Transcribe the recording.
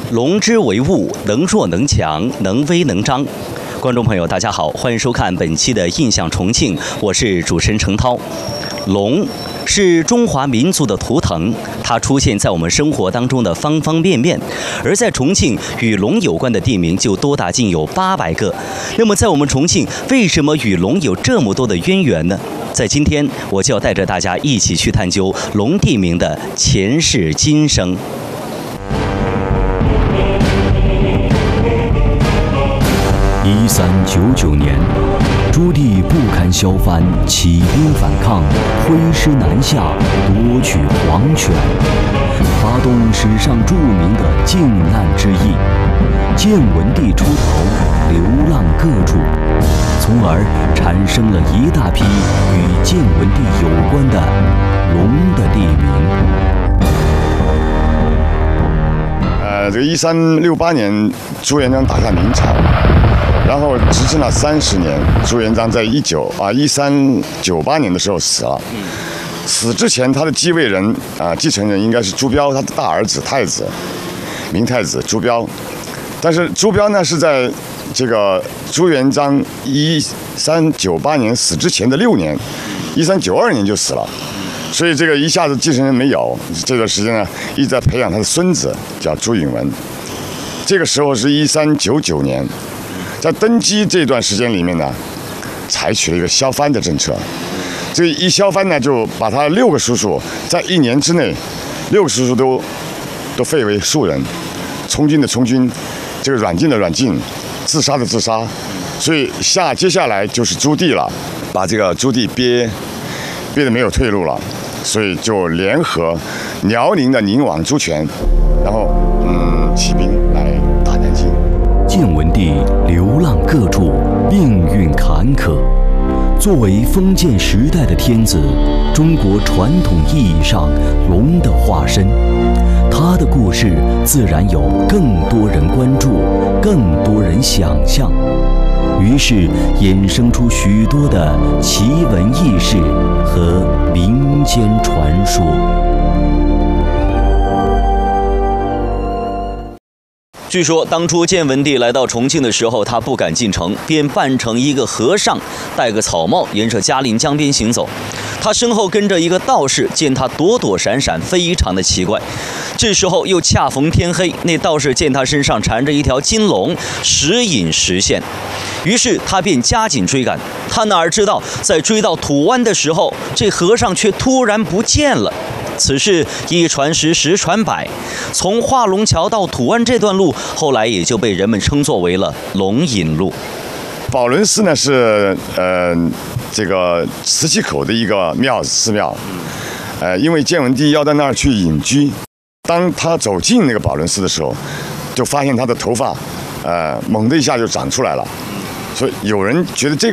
龙之为物，能弱能强，能威能张。观众朋友，大家好，欢迎收看本期的《印象重庆》，我是主持人程涛。龙是中华民族的图腾，它出现在我们生活当中的方方面面。而在重庆，与龙有关的地名就多达近有800个。那么，在我们重庆，为什么与龙有这么多的渊源呢？在今天，我就要带着大家一起去探究龙地名的前世今生。 1399年，朱棣不堪削藩，起兵反抗，挥师南下，夺取皇权，发动史上著名的靖难之役。建文帝出逃，流浪各处，从而产生了一大批与建文帝有关的龙的地名。 这个1368年，朱元璋打下明朝。然后执政了30年，朱元璋在1398年的时候死了。死之前，他的继位人继承人应该是朱标，他的大儿子太子，明太子朱标。但是朱标呢是在这个朱元璋1398年死之前的6年，1392年就死了，所以这个一下子继承人没有。这段时间呢，一直在培养他的孙子，叫朱允炆。这个时候是1399年。在登基这段时间里面呢，采取了一个削藩的政策。这一削藩呢，就把他6个叔叔在1年之内，6个叔叔都废为庶人，从军的从军，这个软禁的软禁，自杀的自杀。所以接下来就是朱棣了，把这个朱棣憋得没有退路了，所以就联合辽宁的宁王朱权，然后起兵来打南京。 建文帝流浪各处，命运坎坷。作为封建时代的天子，中国传统意义上龙的化身，他的故事自然有更多人关注，更多人想象。于是衍生出许多的奇闻异事和民间传说。 据说当初建文帝来到重庆的时候，他不敢进城，便扮成一个和尚，戴个草帽，沿着嘉陵江边行走。他身后跟着一个道士，见他躲躲闪闪，非常的奇怪。这时候又恰逢天黑，那道士见他身上缠着一条金龙，时隐时现，于是他便加紧追赶。他哪知道，在追到土湾的时候，这和尚却突然不见了。此事一传十，十传百，从化龙桥到土湾这段路，后来也就被人们称作为了龙引路。 宝轮寺呢是这个磁器口的一个寺庙，因为建文帝要到那儿去隐居，当他走进那个宝轮寺的时候，就发现他的头发猛的一下就长出来了，所以有人觉得这